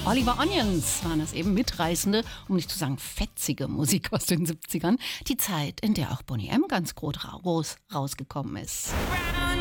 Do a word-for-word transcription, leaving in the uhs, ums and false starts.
Oliver Onions waren das eben, mitreißende, um nicht zu sagen fetzige Musik aus den siebzigern. Die Zeit, in der auch Boney M. ganz groß rausgekommen ist.